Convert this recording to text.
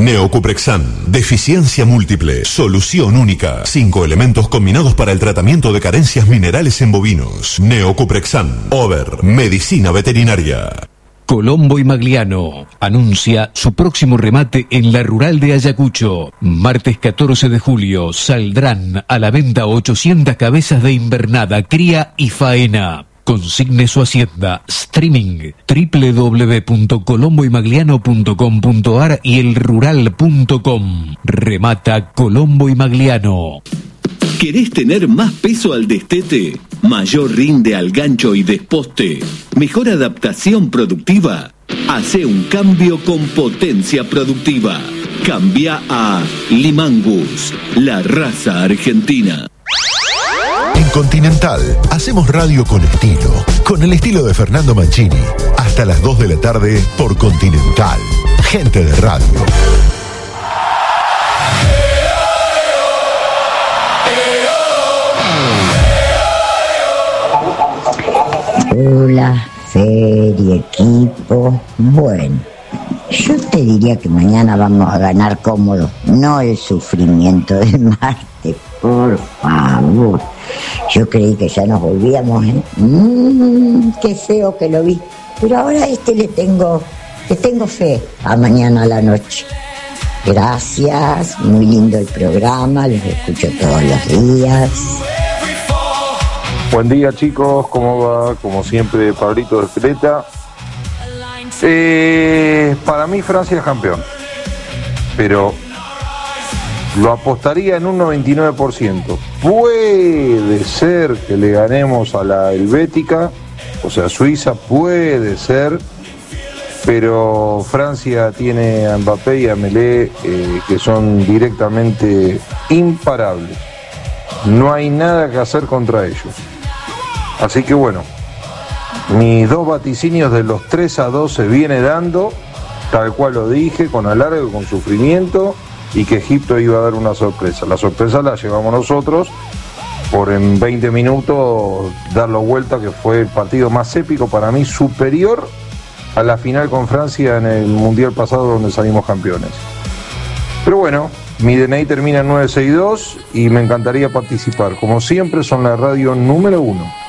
Neocuprexan, deficiencia múltiple, solución única. 5 elementos combinados para el tratamiento de carencias minerales en bovinos. Neocuprexan, Over, medicina veterinaria. Colombo y Magliano anuncia su próximo remate en la Rural de Ayacucho. Martes 14 de julio saldrán a la venta 800 cabezas de invernada, cría y faena. Consigne su hacienda. Streaming www.colomboymagliano.com.ar y elrural.com. Remata Colombo y Magliano. ¿Querés tener más peso al destete? ¿Mayor rinde al gancho y desposte? ¿Mejor adaptación productiva? Hace un cambio con Potencia Productiva. Cambia a Limangus, la raza argentina. En Continental hacemos radio con estilo, con el estilo de Fernando Mancini. Hasta las 2 de la tarde por Continental. Gente de radio. Hola, Fer y equipo. Bueno, yo te diría que mañana vamos a ganar cómodo, no el sufrimiento de Marte, por favor. Yo creí que ya nos volvíamos, ¿eh? Qué feo que lo vi. Pero ahora le tengo fe a mañana a la noche. Gracias, muy lindo el programa, los escucho todos los días. Buen día, chicos, ¿cómo va? Como siempre, Pablito de Espeleta. Para mí Francia es campeón, pero lo apostaría en un 99%. Puede ser que le ganemos a la Helvética, o sea, Suiza, puede ser, pero Francia tiene a Mbappé y a Melé que son directamente imparables. No hay nada que hacer contra ellos. Así que bueno, mis dos vaticinios de los 3-2 se viene dando, tal cual lo dije, con alargue, con sufrimiento, y que Egipto iba a dar una sorpresa. La sorpresa la llevamos nosotros por en 20 minutos darlo vuelta, que fue el partido más épico para mí, superior a la final con Francia en el Mundial pasado donde salimos campeones. Pero bueno, mi DNI termina en 962 y me encantaría participar. Como siempre, son la radio número 1.